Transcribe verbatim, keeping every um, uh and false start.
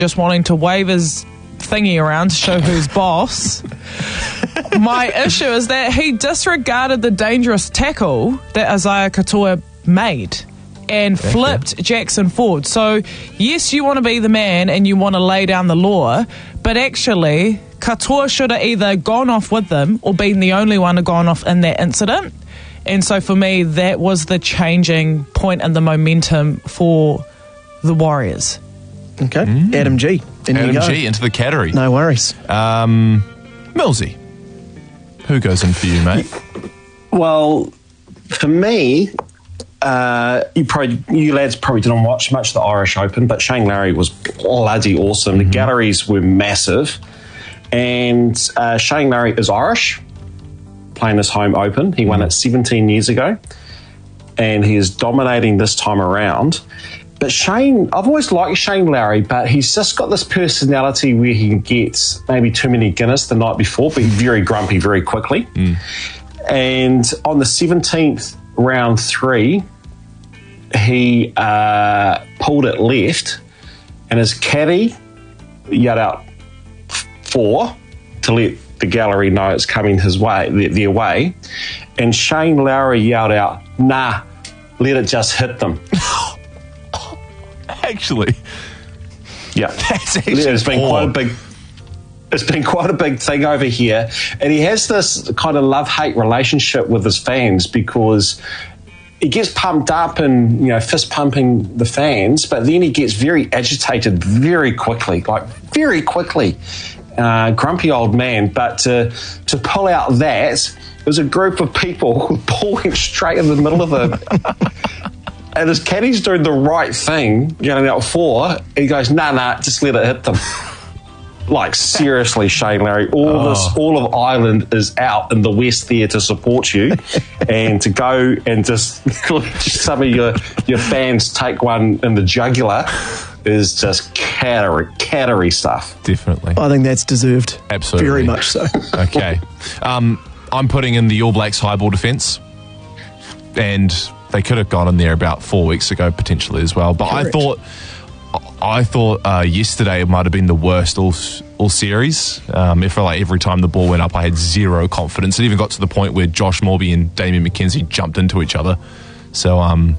just wanting to wave his thingy around to show who's boss. My issue is that he disregarded the dangerous tackle that Isaiah Katoa made and okay. flipped Jackson Ford. So, yes, you want to be the man and you want to lay down the law, but actually, Katoa should have either gone off with them or been the only one to gone off in that incident. And so for me, that was the changing point and the momentum for the Warriors. Okay. Mm. Adam G. In Adam G into the category. No worries. Um, Millsy, who goes in for you, mate? Well, for me, uh, you probably you lads probably didn't watch much of the Irish Open, but Shane Lowry was bloody awesome. Mm-hmm. The galleries were massive. And uh, Shane Lowry is Irish, playing his home Open. He won it seventeen years ago, and he is dominating this time around. But Shane, I've always liked Shane Lowry, but he's just got this personality where he gets maybe too many Guinness the night before, but he's very grumpy very quickly. Mm. And on the seventeenth, round three, he uh, pulled it left, and his caddy yelled out four to let the gallery know it's coming his way, their way. And Shane Lowry yelled out, nah, let it just hit them. Actually, yeah, that's actually it's been quite a big. It's been quite a big thing over here, and he has this kind of love-hate relationship with his fans because he gets pumped up and you know fist pumping the fans, but then he gets very agitated very quickly, like very quickly. Uh, grumpy old man, but to to pull out that, it was a group of people pulling straight in the middle of him. And his caddy's doing the right thing, getting out four. He goes, nah, nah, just let it hit them. Like, seriously, Shane Lowry, all oh. this, all of Ireland is out in the West there to support you. And to go and just some of your, your fans take one in the jugular is just cattery, cattery stuff. Definitely. I think that's deserved. Absolutely. Very much so. Okay. Um, I'm putting in the All Blacks high ball defence. And they could have gone in there about four weeks ago, potentially as well. But Correct. I thought, I thought uh, yesterday it might have been the worst all all series. Um, it felt like every time the ball went up, I had zero confidence. It even got to the point where Josh Morby and Damian McKenzie jumped into each other. So um,